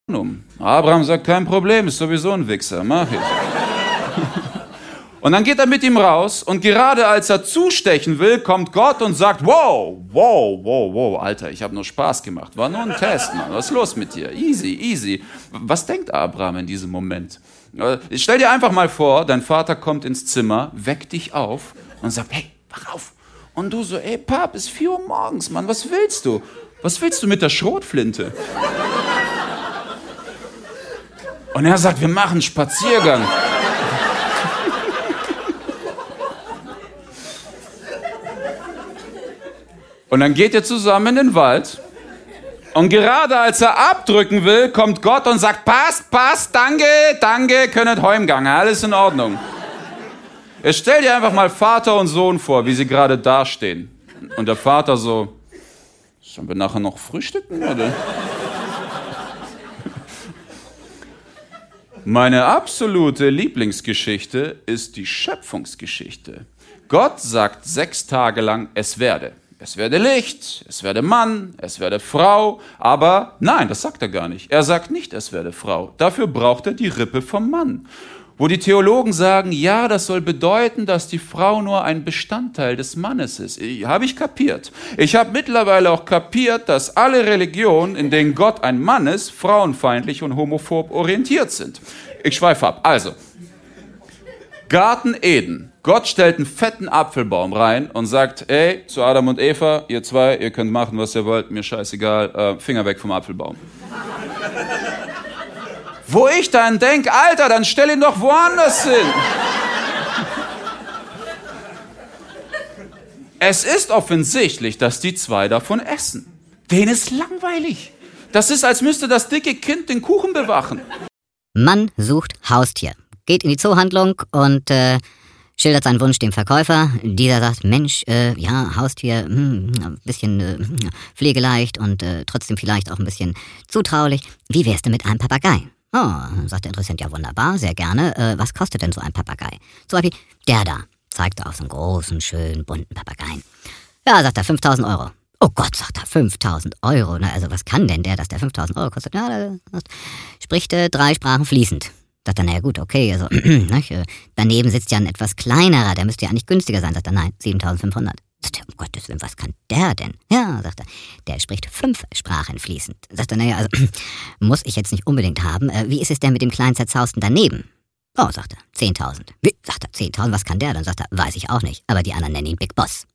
um. Abraham sagt, kein Problem, ist sowieso ein Wichser, mach ich. Und dann geht er mit ihm raus und gerade als er zustechen will, kommt Gott und sagt, wow, Alter, ich habe nur Spaß gemacht, war nur ein Test, Mann, was ist los mit dir? Easy. Was denkt Abraham in diesem Moment? Stell dir einfach mal vor, dein Vater kommt ins Zimmer, weckt dich auf und sagt, hey, wach auf. Und du so, ey, Pap, ist 4 Uhr morgens, Mann, was willst du? Was willst du mit der Schrotflinte? Und er sagt, wir machen einen Spaziergang. Und dann geht ihr zusammen in den Wald. Und gerade als er abdrücken will, kommt Gott und sagt, passt, danke, könnet heimgehen, alles in Ordnung. Jetzt stell dir einfach mal Vater und Sohn vor, wie sie gerade dastehen. Und der Vater so, sollen wir nachher noch frühstücken, oder? Meine absolute Lieblingsgeschichte ist die Schöpfungsgeschichte. Gott sagt 6 Tage lang, es werde. Es werde Licht, es werde Mann, es werde Frau, aber nein, das sagt er gar nicht. Er sagt nicht, es werde Frau. Dafür braucht er die Rippe vom Mann. Wo die Theologen sagen, ja, das soll bedeuten, dass die Frau nur ein Bestandteil des Mannes ist. Habe ich kapiert. Ich habe mittlerweile auch kapiert, dass alle Religionen, in denen Gott ein Mann ist, frauenfeindlich und homophob orientiert sind. Ich schweife ab. Also, Garten Eden. Gott stellt einen fetten Apfelbaum rein und sagt, ey, zu Adam und Eva, ihr zwei, ihr könnt machen, was ihr wollt, mir scheißegal, Finger weg vom Apfelbaum. Wo ich dann denke, Alter, dann stell ihn doch woanders hin. Es ist offensichtlich, dass die zwei davon essen. Denen ist langweilig. Das ist, als müsste das dicke Kind den Kuchen bewachen. Mann sucht Haustier. Geht in die Zoohandlung und schildert seinen Wunsch dem Verkäufer. Dieser sagt, Mensch, ja, Haustier, ein bisschen pflegeleicht und trotzdem vielleicht auch ein bisschen zutraulich. Wie wär's denn mit einem Papagei? Oh, sagt der Interessent, ja wunderbar, sehr gerne. Was kostet denn so ein Papagei? Zum Beispiel der da, zeigt auf so einen großen, schönen, bunten Papageien. Ja, sagt er, 5.000 Euro. Oh Gott, sagt er, 5.000 Euro. Na, also was kann denn der, dass der 5.000 Euro kostet? Ja, der spricht 3 Sprachen fließend. Sagt er, naja gut, okay, also daneben sitzt ja ein etwas kleinerer, der müsste ja eigentlich günstiger sein. Sagt er, nein, 7.500. Sagt er, um Gottes Willen, was kann der denn? Ja, sagt er, der spricht 5 Sprachen fließend. Sagt er, naja, also muss ich jetzt nicht unbedingt haben. Wie ist es denn mit dem kleinen Zerzausten daneben? Oh, sagt er, 10.000. Wie? Sagt er, 10.000, was kann der? Dann sagt er, weiß ich auch nicht, aber die anderen nennen ihn Big Boss.